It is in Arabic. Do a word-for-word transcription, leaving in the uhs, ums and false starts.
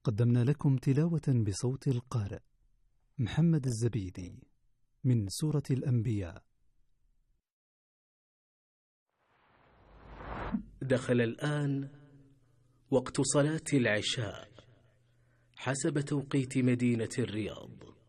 قدمنا لكم تلاوة بصوت القارئ محمد الزبيدي من سورة الأنبياء. دخل الآن وقت صلاة العشاء حسب توقيت مدينة الرياض.